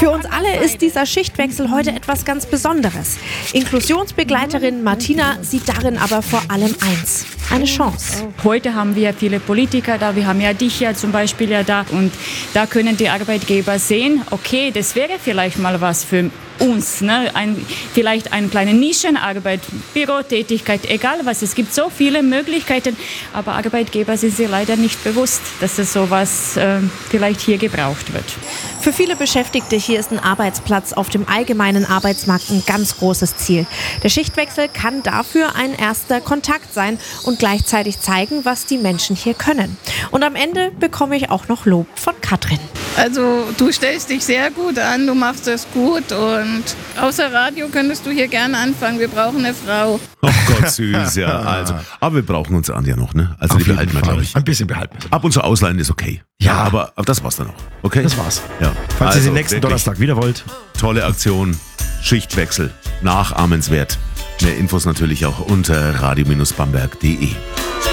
Für uns alle ist dieser Schichtwechsel heute etwas ganz Besonderes. Inklusionsbegleiterin Martina sieht darin aber vor allem eins: eine Chance. Heute haben wir viele Politiker da, wir haben ja dich ja zum Beispiel ja da und da können die Arbeitgeber sehen, okay, das wäre vielleicht mal was für uns, ne? Vielleicht eine kleine Nischenarbeit, Bürotätigkeit, egal was. Es gibt so viele Möglichkeiten, aber Arbeitgeber sind sich leider nicht bewusst, dass es sowas vielleicht hier gebraucht wird. Für viele Beschäftigte hier ist ein Arbeitsplatz auf dem allgemeinen Arbeitsmarkt ein ganz großes Ziel. Der Schichtwechsel kann dafür ein erster Kontakt sein und gleichzeitig zeigen, was die Menschen hier können. Und am Ende bekomme ich auch noch Lob von Katrin. Also du stellst dich sehr gut an, du machst das gut und außer Radio könntest du hier gerne anfangen. Wir brauchen eine Frau. Oh Gott, süß, ja. Also, aber wir brauchen uns Anja noch, ne? Also die behalten wir, glaube ich. Ein bisschen behalten wir. Ab und zu ausleihen ist okay. Ja. Aber das war's dann auch. Okay? Das war's. Ja. Falls ihr Also, den nächsten wirklich Donnerstag wieder wollt. Tolle Aktion, Schichtwechsel, nachahmenswert. Mehr Infos natürlich auch unter radio-bamberg.de.